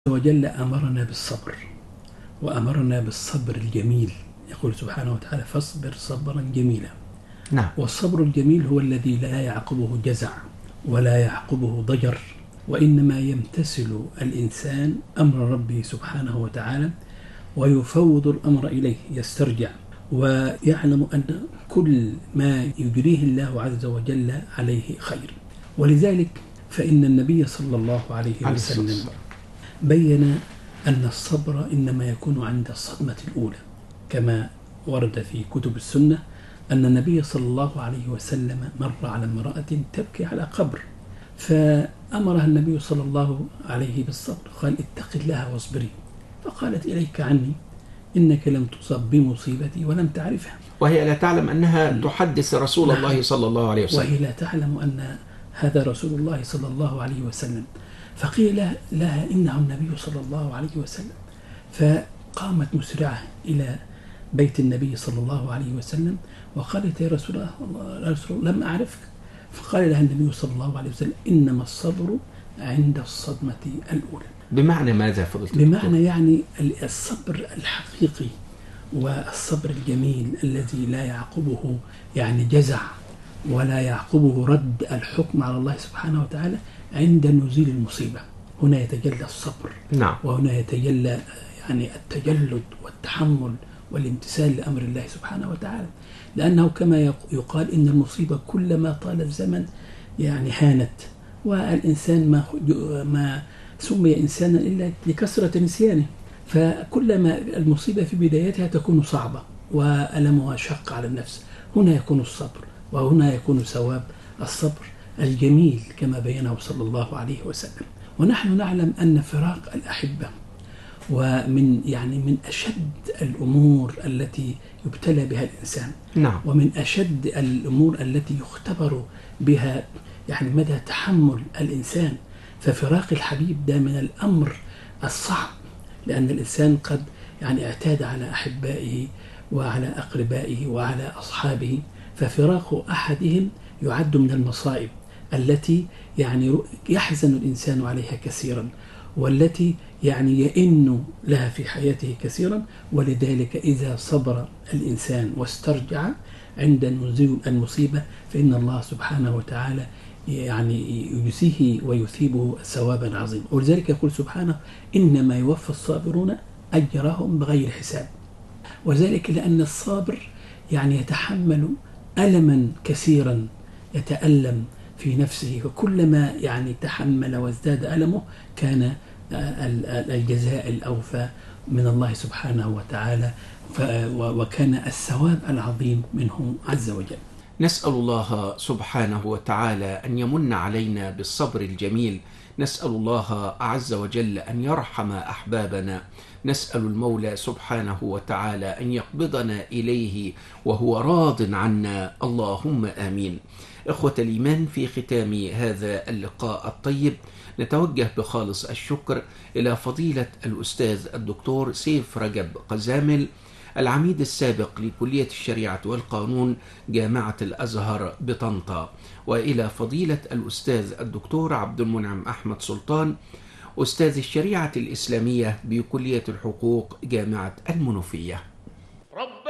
وجل أمرنا بالصبر، وأمرنا بالصبر الجميل. يقول سبحانه وتعالى: فاصبر صبرا جميلا. نعم. والصبر الجميل هو الذي لا يعقبه جزع ولا يعقبه ضجر، وإنما يمتثل الإنسان أمر ربه سبحانه وتعالى ويفوض الأمر إليه، يسترجع ويعلم أن كل ما يجريه الله عز وجل عليه خير. ولذلك فإن النبي صلى الله عليه وسلم بين أن الصبر إنما يكون عند الصدمة الأولى، كما ورد في كتب السنة أن النبي صلى الله عليه وسلم مر على امرأة تبكي على قبر، فأمرها النبي صلى الله عليه بالصبر، قال: اتق الله واصبري. فقالت: إليك عني، إنك لم تصب بمصيبتي ولم تعرفها. وهي لا تعلم أنها تحدث رسول الله صلى الله عليه وسلم، وهي لا تعلم أن هذا رسول الله صلى الله عليه وسلم. فقيل لها إنه النبي صلى الله عليه وسلم، فقامت مسرعة إلى بيت النبي صلى الله عليه وسلم وقالت: يا رسول الله لم أعرفك. فقال لها النبي صلى الله عليه وسلم: إنما الصبر عند الصدمة الأولى. بمعنى ماذا فضلت؟ بمعنى يعني الصبر الحقيقي والصبر الجميل الذي لا يعقبه يعني جزع ولا يعقبه رد الحكم على الله سبحانه وتعالى عند نزول المصيبة. هنا يتجلى الصبر. نعم. وهنا يتجلى يعني التجلد والتحمل والامتثال لأمر الله سبحانه وتعالى، لأنه كما يقال إن المصيبة كلما طال الزمن يعني هانت، والإنسان ما سمي إنسانا إلا لكثرة نسيانه، فكلما المصيبة في بدايتها تكون صعبة وألمها شق على النفس، هنا يكون الصبر، وهنا يكون ثواب الصبر الجميل كما بينه صلى الله عليه وسلم. ونحن نعلم أن فراق الأحبة من أشد الأمور التي يبتلى بها الإنسان. نعم. ومن أشد الأمور التي يختبر بها يعني مدى تحمل الإنسان. ففراق الحبيب ده من الأمر الصعب، لأن الإنسان قد يعني اعتاد على أحبائه وعلى أقربائه وعلى أصحابه، ففراق أحدهم يعد من المصائب التي يعني يحزن الإنسان عليها كثيرا، والتي يعني يئن لها في حياته كثيرا. ولذلك إذا صبر الإنسان واسترجع عند نزول المصيبة فإن الله سبحانه وتعالى يعني يجزيه ويثيبه ثوابا عظيما. ولذلك يقول سبحانه: إنما يوفى الصابرون أجرهم بغير حساب. وذلك لأن الصابر يعني يتحمل ألما كثيرا، يتألم في نفسه، وكلما يعني تحمل وازداد ألمه كان الجزاء الأوفى من الله سبحانه وتعالى، وكان الثواب العظيم منه عز وجل. نسأل الله سبحانه وتعالى أن يمن علينا بالصبر الجميل، نسأل الله عز وجل أن يرحم أحبابنا، نسأل المولى سبحانه وتعالى أن يقبضنا إليه وهو راض عنا، اللهم آمين. إخوة الإيمان، في ختام هذا اللقاء الطيب نتوجه بخالص الشكر إلى فضيلة الأستاذ الدكتور سيف رجب قزامل، العميد السابق لكلية الشريعة والقانون جامعة الأزهر بطنطا، وإلى فضيلة الأستاذ الدكتور عبد المنعم أحمد سلطان، أستاذ الشريعة الإسلامية بكلية الحقوق جامعة المنوفية.